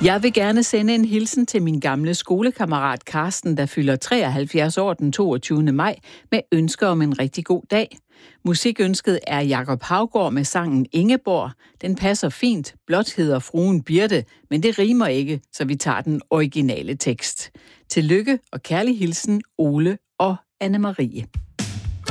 Jeg vil gerne sende en hilsen til min gamle skolekammerat Carsten, der fylder 73 år den 22. maj, med ønsker om en rigtig god dag. Musikønsket er Jakob Haugaard med sangen Ingeborg. Den passer fint, blot hedder fruen Birte, men det rimer ikke, så vi tager den originale tekst. Tillykke og kærlig hilsen, Ole og Anne-Marie.